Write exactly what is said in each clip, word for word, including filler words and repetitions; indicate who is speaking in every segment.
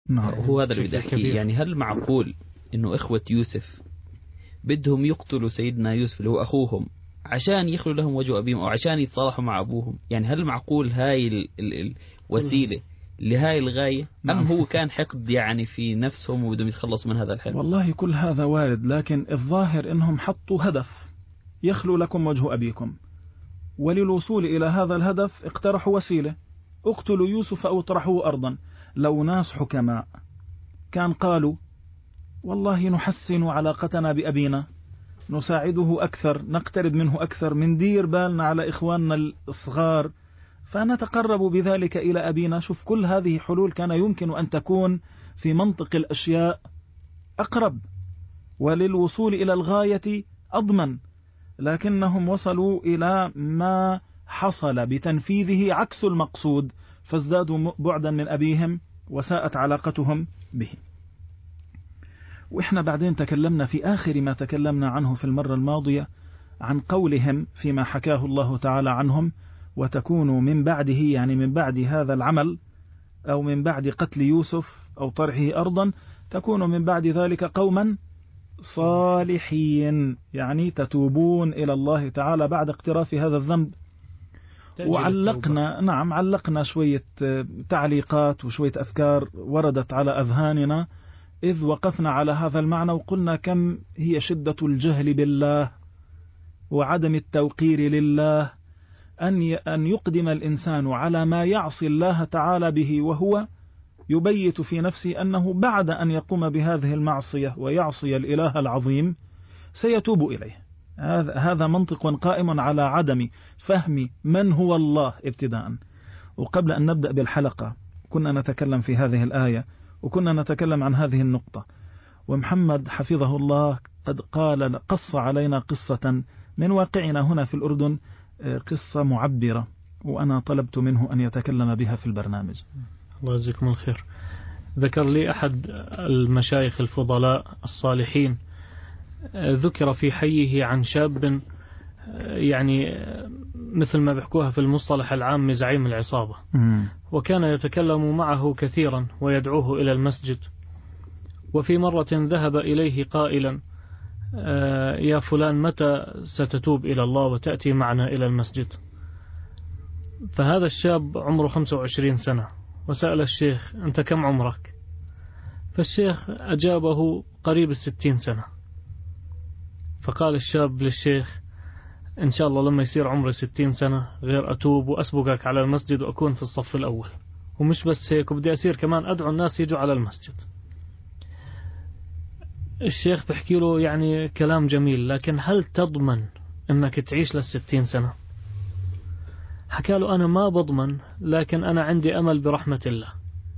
Speaker 1: نعم. هو هذا اللي بدي أحكيه. يعني هل معقول إنه إخوة يوسف بدهم يقتلوا سيدنا يوسف اللي هو أخوهم عشان يخلوا لهم وجه أبيهم أو عشان يتصالحوا مع أبوهم؟ يعني هل معقول هاي ال ال الوسيلة لهاي الغاية؟ نعم. أم هو كان حقد يعني في نفسهم وبدهم يتخلصوا من هذا الحقد؟
Speaker 2: والله كل هذا وارد، لكن الظاهر إنهم حطوا هدف يخلو لكم وجه أبيكم، وللوصول إلى هذا الهدف اقترحوا وسيلة: اقتلوا يوسف أو اطرحوه أرضا. لو ناس حكماء كان قالوا والله نحسن علاقتنا بأبينا، نساعده أكثر، نقترب منه أكثر، من دير بالنا على إخواننا الصغار، فنتقرب بذلك إلى أبينا. شوف، كل هذه حلول كان يمكن أن تكون في منطق الأشياء أقرب وللوصول إلى الغاية أضمن، لكنهم وصلوا إلى ما حصل بتنفيذه عكس المقصود، فازدادوا بعدا من أبيهم وساءت علاقتهم به. وإحنا بعدين تكلمنا في آخر ما تكلمنا عنه في المرة الماضية عن قولهم فيما حكاه الله تعالى عنهم: وتكونوا من بعده، يعني من بعد هذا العمل أو من بعد قتل يوسف أو طرحه أرضا، تكونوا من بعد ذلك قوما صالحين، يعني تتوبون إلى الله تعالى بعد اقتراف هذا الذنب. وعلقنا نعم علقنا شوية تعليقات وشوية أفكار وردت على أذهاننا إذ وقفنا على هذا المعنى، وقلنا كم هي شدة الجهل بالله وعدم التوقير لله أن أن يقدم الإنسان على ما يعصي الله تعالى به وهو يبيت في نفسه أنه بعد أن يقوم بهذه المعصية ويعصي الإله العظيم سيتوب إليه. هذا منطق قائم على عدم فهم من هو الله ابتداء. وقبل أن نبدأ بالحلقة كنا نتكلم في هذه الآية وكنا نتكلم عن هذه النقطة، ومحمد حفظه الله قد قال قص علينا قصة من واقعنا هنا في الأردن، قصة معبرة، وأنا طلبت منه أن يتكلم بها في البرنامج.
Speaker 3: الله يجزيكم الخير. ذكر لي أحد المشايخ الفضلاء الصالحين، ذكر في حيه عن شاب يعني مثل ما بيحكوها في المصطلح العام زعيم العصابة، وكان يتكلم معه كثيرا ويدعوه إلى المسجد. وفي مرة ذهب إليه قائلا: يا فلان، متى ستتوب إلى الله وتأتي معنا إلى المسجد؟ فهذا الشاب عمره خمسة وعشرين سنة، وسأل الشيخ: أنت كم عمرك؟ فالشيخ أجابه: قريب الستين سنة. فقال الشاب للشيخ: إن شاء الله لما يصير عمري ستين سنة غير أتوب وأسبقك على المسجد وأكون في الصف الأول، ومش بس هيك، وبدي أصير كمان أدعو الناس يجوا على المسجد. الشيخ بحكي له يعني كلام جميل، لكن هل تضمن أنك تعيش للستين سنة؟ حكى له: أنا ما بضمن، لكن أنا عندي أمل برحمة الله.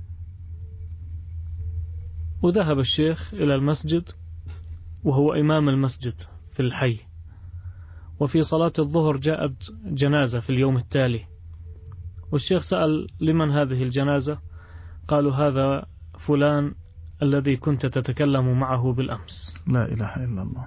Speaker 3: وذهب الشيخ إلى المسجد وهو إمام المسجد في الحي، وفي صلاة الظهر جاءت جنازة في اليوم التالي، والشيخ سأل: لمن هذه الجنازة؟ قالوا: هذا فلان الذي كنت تتكلم معه بالأمس.
Speaker 2: لا إله إلا الله.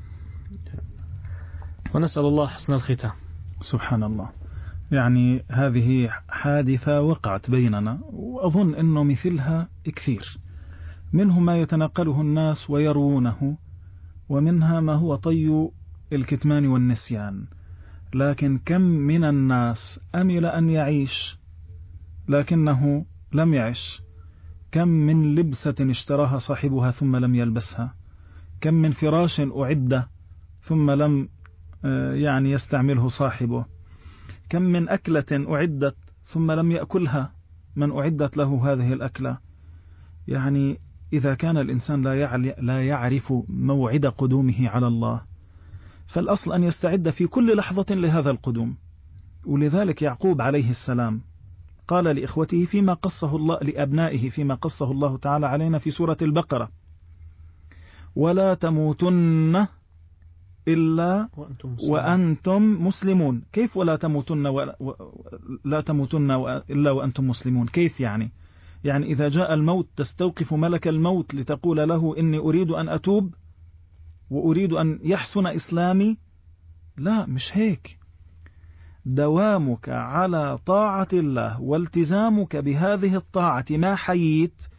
Speaker 3: ونسأل الله حسن الختام.
Speaker 2: سبحان الله. يعني هذه حادثة وقعت بيننا، وأظن أنه مثلها كثير، منه ما يتنقله الناس ويروونه، ومنها ما هو طي الكتمان والنسيان. لكن كم من الناس أمل أن يعيش لكنه لم يعش، كم من لبسة اشتراها صاحبها ثم لم يلبسها، كم من فراش أعد ثم لم يعني يستعمله صاحبه، كم من أكلة أعدت ثم لم يأكلها من أعدت له هذه الأكلة. يعني إذا كان الإنسان لا يعرف موعد قدومه على الله، فالأصل أن يستعد في كل لحظة لهذا القدوم. ولذلك يعقوب عليه السلام قال لإخوته فيما قصه الله لأبنائه فيما قصه الله تعالى علينا في سورة البقرة: ولا تموتن إلا وأنتم مسلمون. كيف ولا تموتن ولا تموتن إلا وأنتم مسلمون؟ كيف يعني؟ يعني إذا جاء الموت تستوقف ملك الموت لتقول له إني أريد أن أتوب وأريد أن يحسن إسلامي؟ لا، مش هيك. دوامك على طاعة الله والتزامك بهذه الطاعة ما حييت